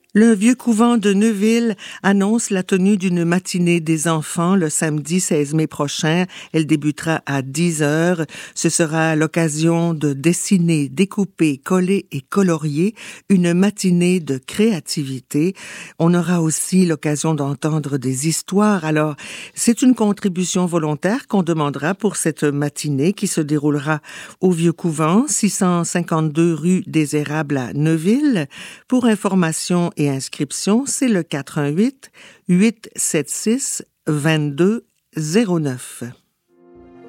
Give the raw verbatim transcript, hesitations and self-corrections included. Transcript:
Le vieux couvent de Neuville annonce la tenue d'une matinée des enfants le samedi seize mai prochain. Elle débutera à dix heures. Ce sera l'occasion de dessiner, découper, coller et colorier, une matinée de créativité. On aura aussi l'occasion d'entendre des histoires. Alors, c'est une contribution volontaire qu'on demandera pour cette matinée qui se déroulera au vieux couvent, six cent cinquante-deux rue des Érables à Neuville. Pour information et inscription, c'est le quatre un huit, huit sept six, deux deux zéro neuf.